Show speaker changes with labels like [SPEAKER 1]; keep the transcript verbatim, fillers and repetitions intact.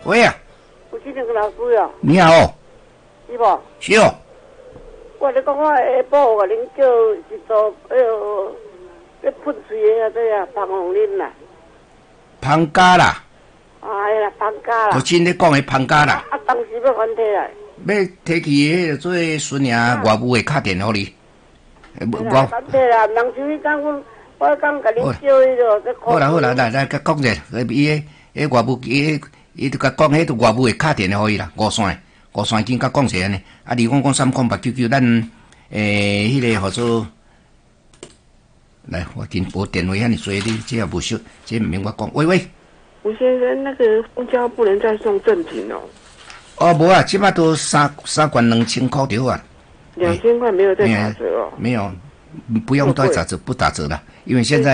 [SPEAKER 1] 喂啊，
[SPEAKER 2] 有这两个老师哟。
[SPEAKER 1] 你好，
[SPEAKER 2] 是无？
[SPEAKER 1] 是哦。
[SPEAKER 2] 我咧讲我下晡我恁叫一组，哎呦，咧喷水的啊，这啊，芳红啉啦。
[SPEAKER 1] 芳家啦。
[SPEAKER 2] 哎啦，芳家啦。
[SPEAKER 1] 就真咧讲的芳家啦。
[SPEAKER 2] 啊，当时要还摕来。
[SPEAKER 1] 要提起迄个做孙爷外母的卡电互你。
[SPEAKER 2] 我还摕啦，人像你讲阮，我讲甲恁叫迄个，这
[SPEAKER 1] 好啦好啦，来来甲讲者，伊个迄外母伊伊就甲讲迄个外母的卡电互伊啦，五线五线金甲讲者安尼。啊，你讲讲三空八九九，咱诶迄个号做。来，我今无电话遐尼多，你这也无熟，这毋免我讲。喂喂，
[SPEAKER 2] 吴先生，那个公交不能再送赠品哦。
[SPEAKER 1] 哦，无啊，即摆都三三罐两千块就好啊。
[SPEAKER 2] 两千块没有再打折哦。
[SPEAKER 1] 没有，不用再打折，不打折了，因为现在。